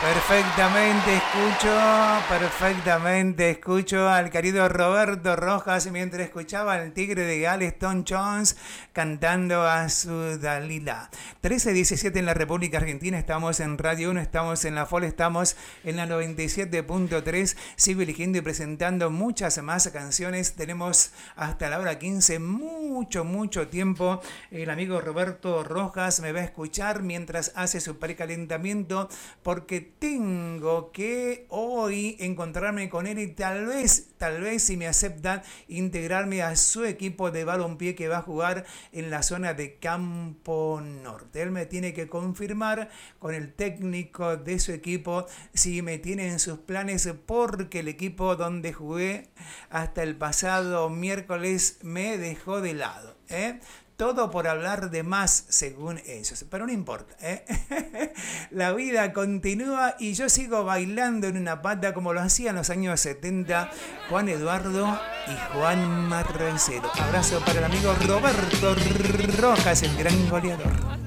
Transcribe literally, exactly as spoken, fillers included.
Perfectamente escucho, perfectamente escucho al querido Roberto Rojas mientras escuchaba al Tigre de Gales, Tom Jones, cantando a su Dalila. trece diecisiete en la República Argentina, estamos en Radio uno, estamos en la F O L, estamos en la noventa y siete punto tres. Sigo eligiendo y presentando muchas más canciones. Tenemos hasta la hora quince, mucho, mucho tiempo. El amigo Roberto Rojas me va a escuchar mientras hace su precalentamiento, porque tengo que hoy encontrarme con él y tal vez, tal vez si me aceptan, integrarme a su equipo de balompié que va a jugar en la zona de Campo Norte. Él me tiene que confirmar con el técnico de su equipo si me tiene en sus planes, porque el equipo donde jugué hasta el pasado miércoles me dejó de lado, ¿eh? Todo por hablar de más, según ellos. Pero no importa, ¿eh? La vida continúa y yo sigo bailando en una pata como lo hacía en los años setenta Juan Eduardo y Juan Marcelo. Abrazo para el amigo Roberto Rojas, el gran goleador.